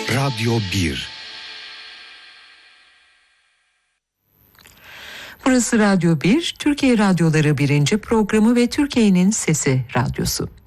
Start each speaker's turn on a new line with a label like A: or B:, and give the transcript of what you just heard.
A: Radyo 1.
B: Burası Radyo 1, Türkiye Radyoları 1. programı ve Türkiye'nin Sesi Radyosu.